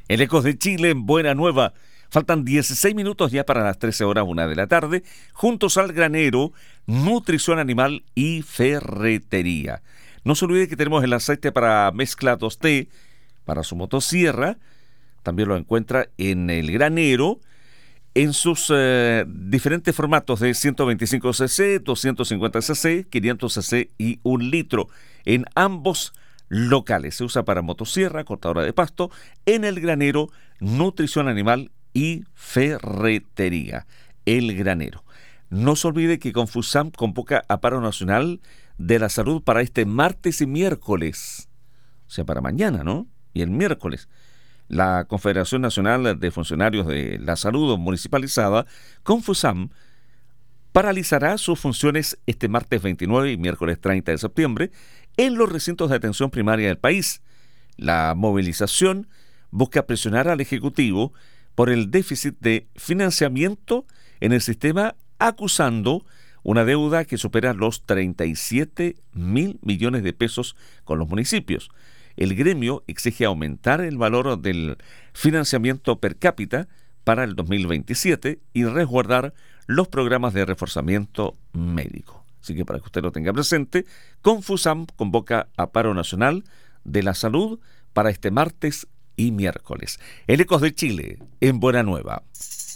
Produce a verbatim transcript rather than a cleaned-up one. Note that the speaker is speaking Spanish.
El Ecos de Chile en Buena Nueva. Faltan dieciséis minutos ya para las trece horas, una de la tarde. Juntos al granero, nutrición animal y ferretería. No se olvide que tenemos el aceite para mezcla dos T, para su motosierra. También lo encuentra en el granero, en sus eh, diferentes formatos de ciento veinticinco centilitros, doscientos cincuenta centilitros, quinientos centilitros y un litro. En ambos locales. Se usa para motosierra, cortadora de pasto, en el granero, nutrición animal y ferretería. El granero. No se olvide que Confusam convoca a paro nacional de la salud para este martes y miércoles. O sea, para mañana, ¿no? Y el miércoles. La Confederación Nacional de Funcionarios de la Salud Municipalizada, Confusam, paralizará sus funciones este martes veintinueve y miércoles treinta de septiembre en los recintos de atención primaria del país. La movilización busca presionar al Ejecutivo por el déficit de financiamiento en el sistema, acusando una deuda que supera los treinta y siete mil millones de pesos con los municipios. El gremio exige aumentar el valor del financiamiento per cápita para el dos mil veintisiete y resguardar los programas de reforzamiento médico. Así que para que usted lo tenga presente, Confusam convoca a paro nacional de la salud para este martes y miércoles. El Ecos de Chile en Buena Nueva.